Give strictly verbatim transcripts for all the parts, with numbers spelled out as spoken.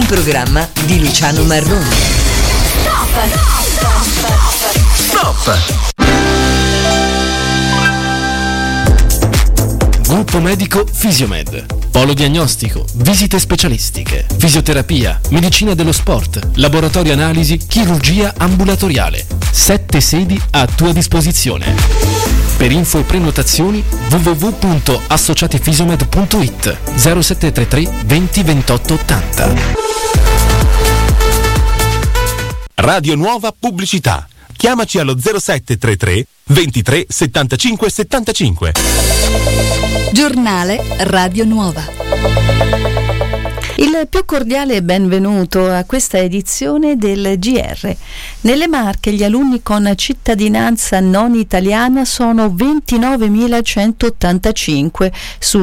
Un programma di Luciano Marroni. Stop! Stop! Gruppo medico Fisiomed. Polo diagnostico, visite specialistiche, fisioterapia, medicina dello sport, laboratorio analisi, chirurgia ambulatoriale. Sette sedi a tua disposizione. Per info e prenotazioni w w w punto associatifisiomed punto it zero sette tre tre venti ventotto ottanta. Radio Nuova Pubblicità. Chiamaci allo zero sette tre tre ventitré settantacinque settantacinque. Giornale Radio Nuova. Il più cordiale benvenuto a questa edizione del G R. Nelle Marche gli alunni con cittadinanza non italiana sono ventinovemilacentottantacinque su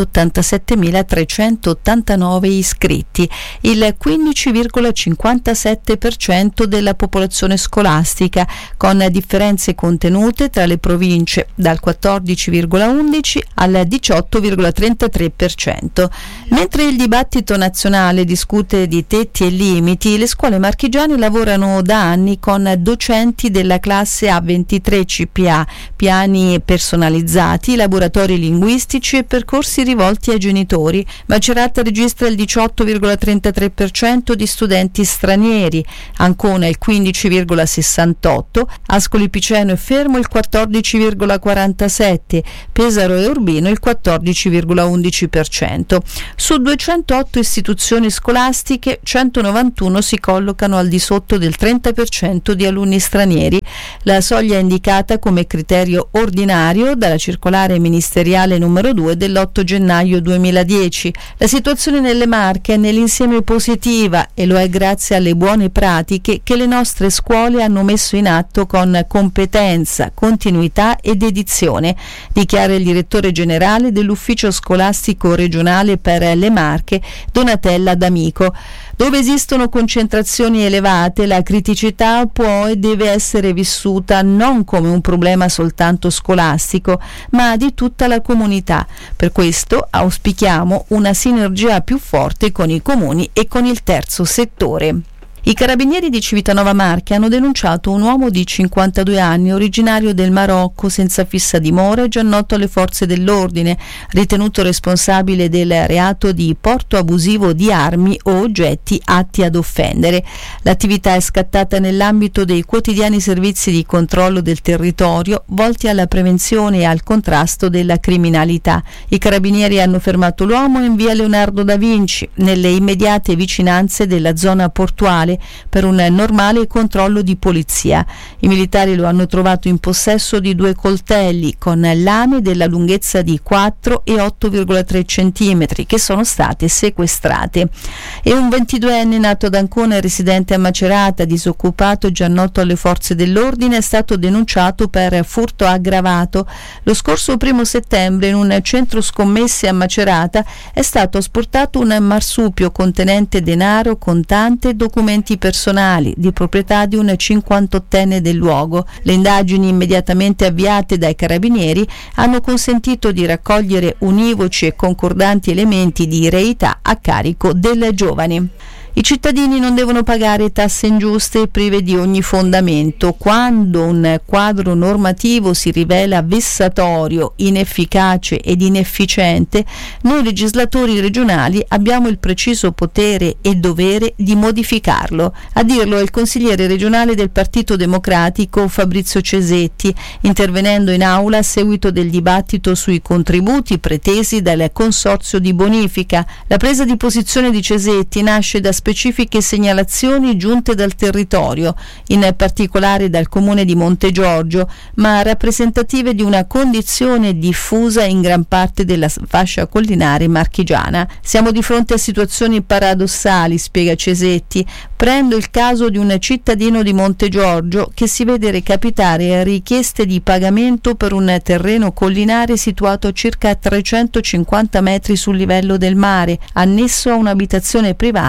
centottantasettemilatrecentottantanove iscritti, il quindici virgola cinquantasette per cento della popolazione scolastica, con differenze contenute tra le province dal quattordici virgola undici al diciotto virgola trentatré per cento. Mentre il dibattito nazionale discute di tetti e limiti, le scuole marchigiane lavorano da anni con docenti della classe A ventitré C P A, piani personalizzati, laboratori linguistici e percorsi rivolti ai genitori. Macerata registra il diciotto virgola trentatré per cento di studenti stranieri, Ancona il quindici virgola sessantotto per cento, Ascoli Piceno e Fermo il quattordici virgola quarantasette per cento, Pesaro e Urbino il quattordici virgola undici per cento. Su duecentootto istituzioni scolastiche, centonovantuno si collocano al di sotto del trenta per cento di alunni stranieri, la soglia indicata come criterio ordinario dalla circolare ministeriale numero due dell'otto gennaio duemiladieci. La situazione nelle Marche è nell'insieme positiva e lo è grazie alle buone pratiche che le nostre scuole hanno messo in atto con competenza, continuità e dedizione, dichiara il direttore generale dell'ufficio scolastico regionale per le Marche, Donatella D'Amico. Dove esistono concentrazioni elevate, la criticità può e deve essere vissuta non come un problema soltanto scolastico, ma di tutta la comunità. Per questo auspichiamo una sinergia più forte con i comuni e con il terzo settore. I carabinieri di Civitanova Marche hanno denunciato un uomo di cinquantadue anni, originario del Marocco, senza fissa dimora e già noto alle forze dell'ordine, ritenuto responsabile del reato di porto abusivo di armi o oggetti atti ad offendere. L'attività è scattata nell'ambito dei quotidiani servizi di controllo del territorio volti alla prevenzione e al contrasto della criminalità. I carabinieri hanno fermato l'uomo in via Leonardo da Vinci, nelle immediate vicinanze della zona portuale, per un normale controllo di polizia. I militari lo hanno trovato in possesso di due coltelli con lame della lunghezza di quattro e otto virgola tre centimetri che sono state sequestrate. E un ventiduenne nato ad Ancona e residente a Macerata, disoccupato e già noto alle forze dell'ordine, è stato denunciato per furto aggravato. Lo scorso primo settembre in un centro scommesse a Macerata è stato asportato un marsupio contenente denaro, contante e documenti personali di proprietà di un cinquantottenne del luogo. Le indagini immediatamente avviate dai carabinieri hanno consentito di raccogliere univoci e concordanti elementi di reità a carico del giovane. I cittadini non devono pagare tasse ingiuste e prive di ogni fondamento. Quando un quadro normativo si rivela vessatorio, inefficace ed inefficiente, noi legislatori regionali abbiamo il preciso potere e dovere di modificarlo. A dirlo è il consigliere regionale del Partito Democratico Fabrizio Cesetti, intervenendo in aula a seguito del dibattito sui contributi pretesi dal Consorzio di Bonifica. La presa di posizione di Cesetti nasce da specifiche segnalazioni giunte dal territorio, in particolare dal comune di Montegiorgio, ma rappresentative di una condizione diffusa in gran parte della fascia collinare marchigiana. Siamo di fronte a situazioni paradossali, spiega Cesetti. Prendo il caso di un cittadino di Montegiorgio che si vede recapitare richieste di pagamento per un terreno collinare situato a circa trecentocinquanta metri sul livello del mare, annesso a un'abitazione privata e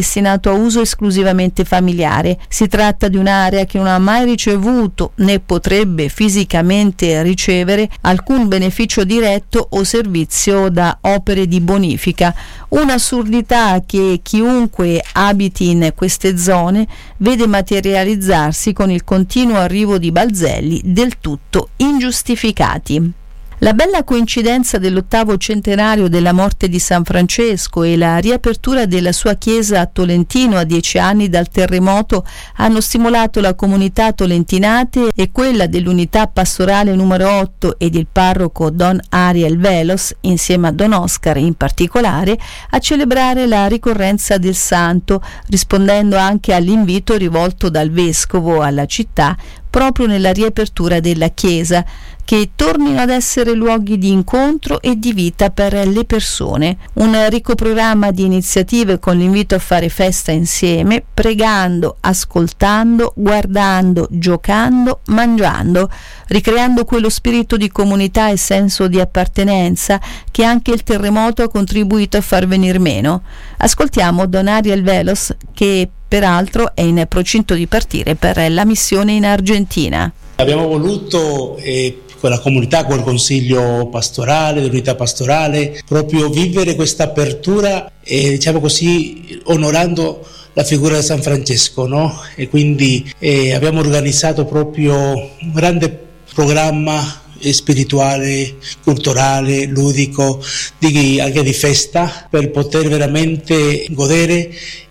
destinato a uso esclusivamente familiare. Si tratta di un'area che non ha mai ricevuto né potrebbe fisicamente ricevere alcun beneficio diretto o servizio da opere di bonifica. Un'assurdità che chiunque abiti in queste zone vede materializzarsi con il continuo arrivo di balzelli del tutto ingiustificati. La bella coincidenza dell'ottavo centenario della morte di San Francesco e la riapertura della sua chiesa a Tolentino a dieci anni dal terremoto hanno stimolato la comunità tolentinate e quella dell'unità pastorale numero otto ed il parroco Don Ariel Velos, insieme a Don Oscar in particolare, a celebrare la ricorrenza del santo, rispondendo anche all'invito rivolto dal vescovo alla città proprio nella riapertura della chiesa, che tornino ad essere luoghi di incontro e di vita per le persone. Un ricco programma di iniziative con l'invito a fare festa insieme, pregando, ascoltando, guardando, giocando, mangiando, ricreando quello spirito di comunità e senso di appartenenza che anche il terremoto ha contribuito a far venir meno. Ascoltiamo Don Ariel Velos, che peraltro è in procinto di partire per la missione in Argentina. Abbiamo voluto eh, con la comunità, col consiglio pastorale, l'unità pastorale, proprio vivere questa apertura, eh, diciamo così, onorando la figura di San Francesco, no? E quindi eh, abbiamo organizzato proprio un grande programma spirituale, culturale, ludico, di, anche di festa, per poter veramente godere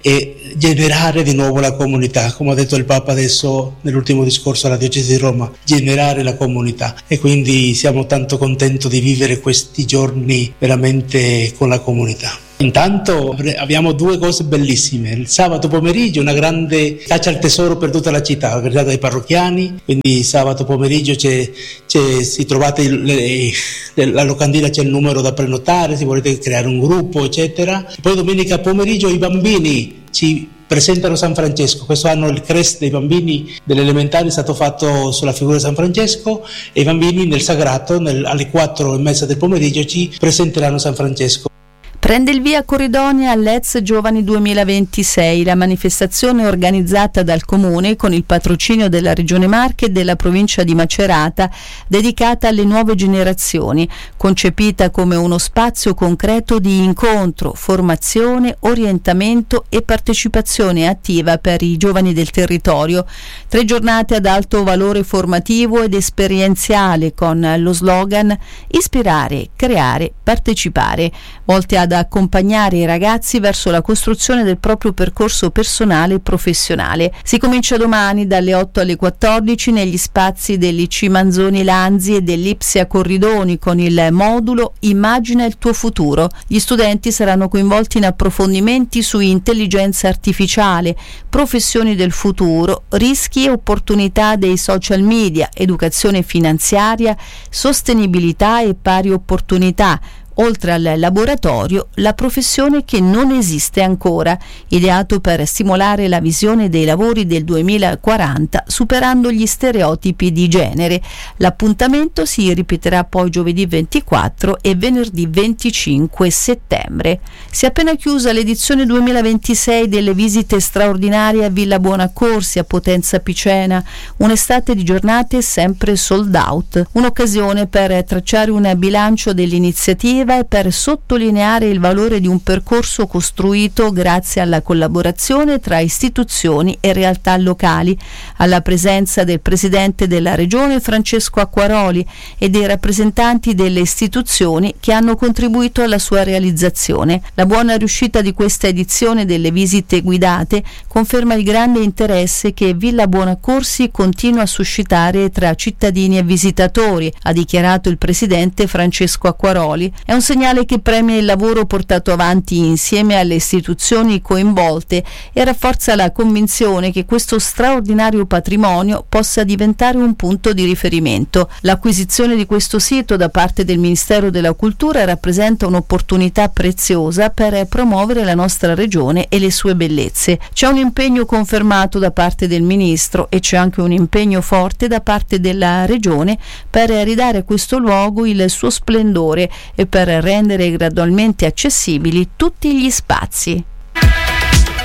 e generare di nuovo la comunità, come ha detto il Papa adesso nell'ultimo discorso alla Diocesi di Roma, generare la comunità, e quindi siamo tanto contenti di vivere questi giorni veramente con la comunità. Intanto abbiamo due cose bellissime: il sabato pomeriggio una grande caccia al tesoro per tutta la città organizzata dai parrocchiani, quindi sabato pomeriggio c'è, c'è, si trovate il, le, la locandina, c'è il numero da prenotare se volete creare un gruppo eccetera. Poi domenica pomeriggio i bambini ci presentano San Francesco. Questo anno il crest dei bambini delle elementari è stato fatto sulla figura di San Francesco, e i bambini nel sagrato nel, alle quattro e mezza del pomeriggio ci presenteranno San Francesco. Prende il via Corridonia all'E Z Giovani duemilaventisei, la manifestazione organizzata dal Comune con il patrocinio della Regione Marche e della provincia di Macerata, dedicata alle nuove generazioni, concepita come uno spazio concreto di incontro, formazione, orientamento e partecipazione attiva per i giovani del territorio. Tre giornate ad alto valore formativo ed esperienziale con lo slogan Ispirare, creare, partecipare, volte ad accompagnare i ragazzi verso la costruzione del proprio percorso personale e professionale. Si comincia domani dalle otto alle quattordici negli spazi dell'I C Manzoni Lanzi e dell'Ipsia Corridoni con il modulo Immagina il tuo futuro. Gli studenti saranno coinvolti in approfondimenti su intelligenza artificiale, professioni del futuro, rischi e opportunità dei social media, educazione finanziaria, sostenibilità e pari opportunità. Oltre al laboratorio, la professione che non esiste ancora, ideato per stimolare la visione dei lavori del duemilaquaranta, superando gli stereotipi di genere. L'appuntamento si ripeterà poi giovedì ventiquattro e venerdì venticinque settembre. Si è appena chiusa l'edizione duemilaventisei delle visite straordinarie a Villa Buonaccorsi a Potenza Picena, un'estate di giornate sempre sold out, un'occasione per tracciare un bilancio dell'iniziativa e per sottolineare il valore di un percorso costruito grazie alla collaborazione tra istituzioni e realtà locali, alla presenza del Presidente della Regione Francesco Acquaroli e dei rappresentanti delle istituzioni che hanno contribuito alla sua realizzazione. La buona riuscita di questa edizione delle visite guidate conferma il grande interesse che Villa Buonaccorsi continua a suscitare tra cittadini e visitatori, ha dichiarato il Presidente Francesco Acquaroli. È un segnale che premia il lavoro portato avanti insieme alle istituzioni coinvolte e rafforza la convinzione che questo straordinario patrimonio possa diventare un punto di riferimento. L'acquisizione di questo sito da parte del Ministero della Cultura rappresenta un'opportunità preziosa per promuovere la nostra regione e le sue bellezze. C'è un impegno confermato da parte del Ministro e c'è anche un impegno forte da parte della Regione per ridare a questo luogo il suo splendore e per rendere gradualmente accessibili tutti gli spazi.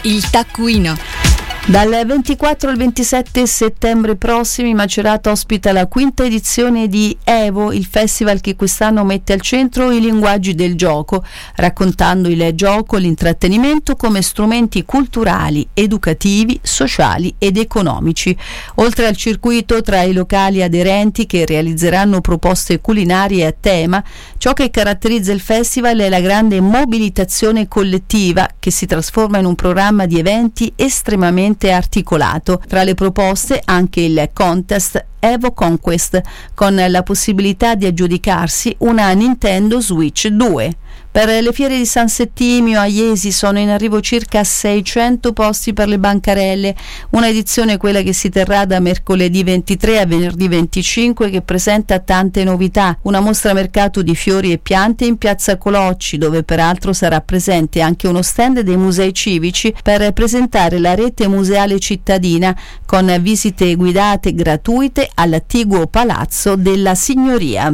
il taccuino. Dal ventiquattro al ventisette settembre prossimi Macerata ospita la quinta edizione di Evo, il festival che quest'anno mette al centro i linguaggi del gioco, raccontando il gioco e l'intrattenimento come strumenti culturali, educativi, sociali ed economici. Oltre al circuito tra i locali aderenti che realizzeranno proposte culinarie a tema, ciò che caratterizza il festival è la grande mobilitazione collettiva che si trasforma in un programma di eventi estremamente articolato. Tra le proposte anche il contest Evo Conquest, con la possibilità di aggiudicarsi una Nintendo Switch due. Per le fiere di San Settimio a Iesi sono in arrivo circa seicento posti per le bancarelle, una edizione, quella che si terrà da mercoledì ventitré a venerdì venticinque, che presenta tante novità. Una mostra mercato di fiori e piante in piazza Colocci, dove peraltro sarà presente anche uno stand dei musei civici per presentare la rete museale cittadina, con visite guidate gratuite all'attiguo Palazzo della Signoria.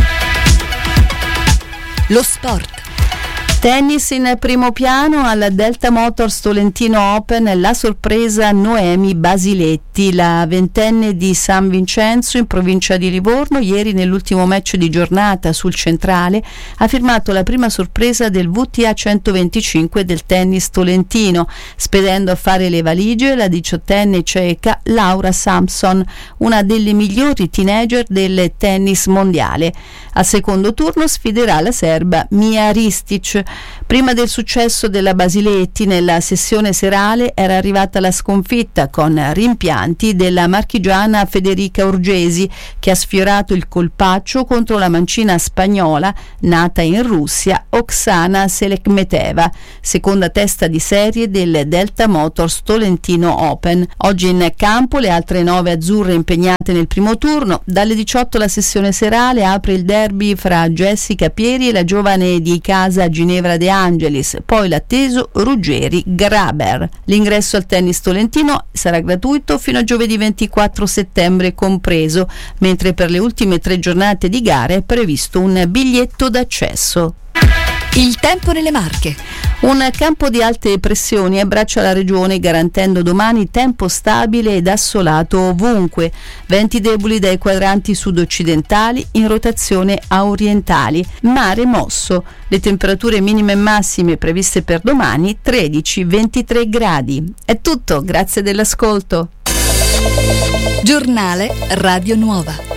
Lo sport. Tennis in primo piano al Delta Motors Tolentino Open, la sorpresa Noemi Basiletti, la ventenne di San Vincenzo in provincia di Livorno. Ieri nell'ultimo match di giornata sul centrale ha firmato la prima sorpresa del W T A centoventicinque del tennis tolentino, spedendo a fare le valigie la diciottenne ceca Laura Sampson, una delle migliori teenager del tennis mondiale. Al secondo turno sfiderà la serba Mia Ristic. Prima del successo della Basiletti, nella sessione serale era arrivata la sconfitta con rimpianti della marchigiana Federica Urgesi, che ha sfiorato il colpaccio contro la mancina spagnola nata in Russia Oksana Selekmeteva, seconda testa di serie del Delta Motors Tolentino Open. Oggi in campo le altre nove azzurre impegnate nel primo turno. Dalle diciotto la sessione serale apre il derby fra Jessica Pieri e la giovane di casa Ginevra De Angelis, poi l'atteso Ruggeri Graber. L'ingresso al tennis tolentino sarà gratuito fino a giovedì ventiquattro settembre compreso, mentre per le ultime tre giornate di gare è previsto un biglietto d'accesso. Il tempo nelle Marche. Un campo di alte pressioni abbraccia la regione, garantendo domani tempo stabile ed assolato ovunque. Venti deboli dai quadranti sud-occidentali in rotazione a orientali. Mare mosso. Le temperature minime e massime previste per domani tredici ventitré gradi. È tutto, grazie dell'ascolto. Giornale Radio Nuova.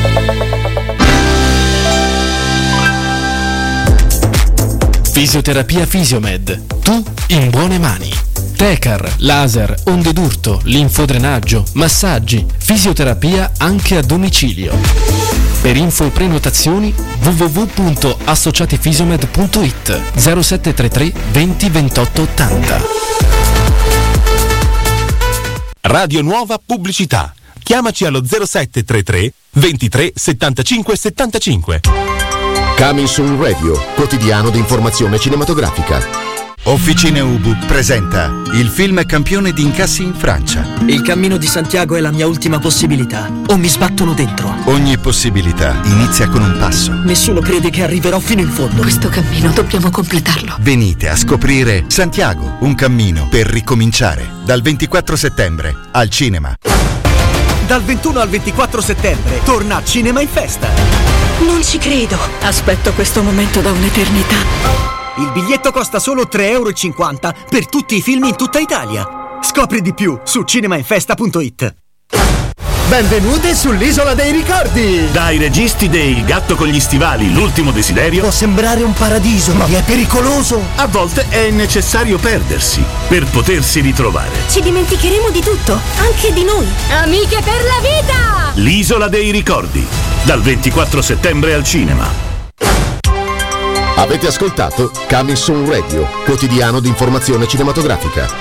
Fisioterapia Fisiomed. Tu in buone mani. Tecar, laser, onde d'urto, linfodrenaggio, massaggi, fisioterapia anche a domicilio. Per info e prenotazioni w w w punto associatifisiomed punto it zero sette tre tre venti ventotto ottanta. Radio Nuova Pubblicità. Chiamaci allo zero sette tre tre ventitré settantacinque settantacinque. Coming Soon Radio, quotidiano di informazione cinematografica. Officine Ubu presenta il film campione di incassi in Francia. Il cammino di Santiago è la mia ultima possibilità, o mi sbattono dentro. Ogni possibilità inizia con un passo. Nessuno crede che arriverò fino in fondo. Questo cammino dobbiamo completarlo. Venite a scoprire Santiago, un cammino per ricominciare. Dal ventiquattro settembre al cinema. Dal ventuno al ventiquattro settembre torna Cinema in Festa. Non ci credo. Aspetto questo momento da un'eternità. Il biglietto costa solo tre euro e cinquanta per tutti i film in tutta Italia. Scopri di più su cinemainfesta punto it. Benvenuti sull'Isola dei Ricordi! Dai registi dei Il gatto con gli stivali, L'ultimo desiderio. Può sembrare un paradiso, ma è pericoloso. A volte è necessario perdersi per potersi ritrovare. Ci dimenticheremo di tutto, anche di noi. Amiche per la vita! L'Isola dei Ricordi, dal ventiquattro settembre al cinema. Avete ascoltato Coming Soon Radio, quotidiano di informazione cinematografica.